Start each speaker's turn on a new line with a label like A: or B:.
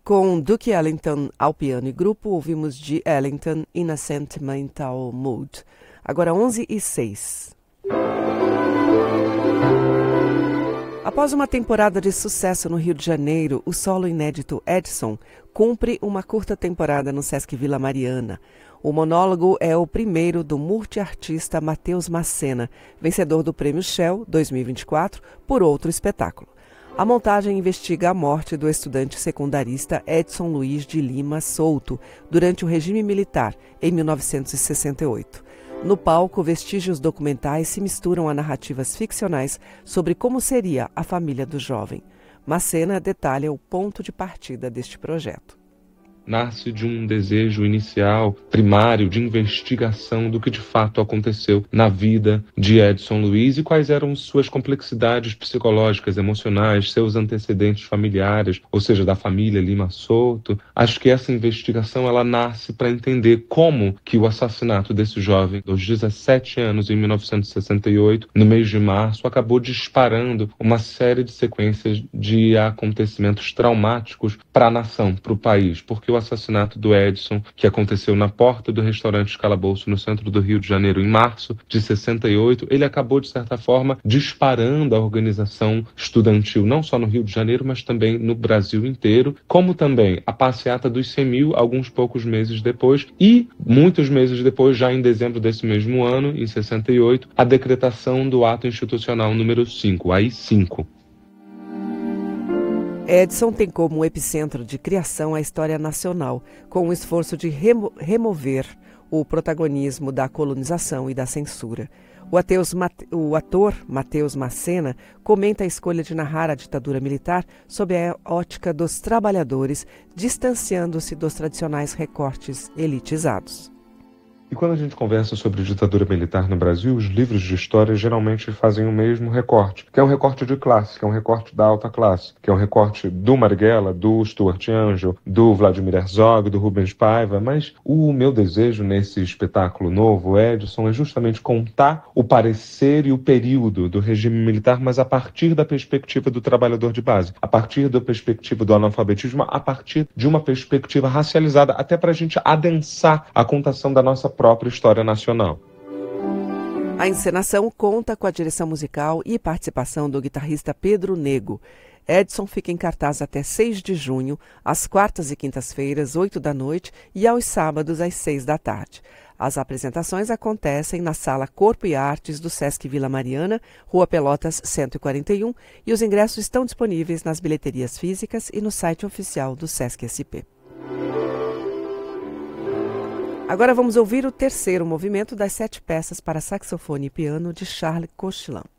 A: Com Duke Ellington ao piano e grupo, ouvimos de Ellington In a Sentimental Mood. Agora 11h06. Após uma temporada de sucesso no Rio de Janeiro, o solo inédito Edson cumpre uma curta temporada no Sesc Vila Mariana. O monólogo é o primeiro do multiartista Matheus Macena, vencedor do Prêmio Shell 2024 por outro espetáculo. A montagem investiga a morte do estudante secundarista Edson Luiz de Lima Souto durante o regime militar, em 1968. No palco, vestígios documentais se misturam a narrativas ficcionais sobre como seria a família do jovem. Macena detalha o ponto de partida deste projeto.
B: Nasce de um desejo inicial, primário, de investigação do que de fato aconteceu na vida de Edson Luiz e quais eram suas complexidades psicológicas, emocionais, seus antecedentes familiares, ou seja, da família Lima Souto. Acho que essa investigação ela nasce para entender como que o assassinato desse jovem, aos 17 anos, em 1968, no mês de março, acabou disparando uma série de sequências de acontecimentos traumáticos para a nação, para o país, porque o assassinato do Edson, que aconteceu na porta do restaurante Calabouço, no centro do Rio de Janeiro, em março de 68, ele acabou, de certa forma, disparando a organização estudantil, não só no Rio de Janeiro, mas também no Brasil inteiro, como também a passeata dos 100 mil, alguns poucos meses depois, e muitos meses depois, já em dezembro desse mesmo ano, em 68, a decretação do ato institucional número 5, AI-5.
A: Edson tem como epicentro de criação a história nacional, com o esforço de remover o protagonismo da colonização e da censura. O ator Matheus Macena comenta a escolha de narrar a ditadura militar sob a ótica dos trabalhadores, distanciando-se dos tradicionais recortes elitizados.
B: E quando a gente conversa sobre ditadura militar no Brasil, os livros de história geralmente fazem o mesmo recorte, que é um recorte de classe, que é um recorte da alta classe, que é um recorte do Marighella, do Stuart Angel, do Vladimir Herzog, do Rubens Paiva, mas o meu desejo nesse espetáculo novo, Edson, é justamente contar o parecer e o período do regime militar, mas a partir da perspectiva do trabalhador de base, a partir da perspectiva do analfabetismo, a partir de uma perspectiva racializada, até para a gente adensar a contação da nossa própria história nacional.
A: A encenação conta com a direção musical e participação do guitarrista Pedro Nego. Edson fica em cartaz até 6 de junho, às quartas e quintas-feiras, 8 da noite, e aos sábados, às 6 da tarde. As apresentações acontecem na Sala Corpo e Artes do Sesc Vila Mariana, Rua Pelotas 141, e os ingressos estão disponíveis nas bilheterias físicas e no site oficial do Sesc SP. Agora vamos ouvir o terceiro movimento das 7 peças para saxofone e piano de Charles Koechlin.